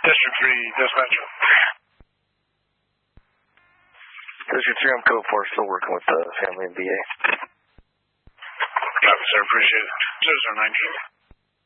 District 3, dispatcher. District 3, I'm code 4, still working with the family and BA. Copy, sir. Appreciate it. 0019.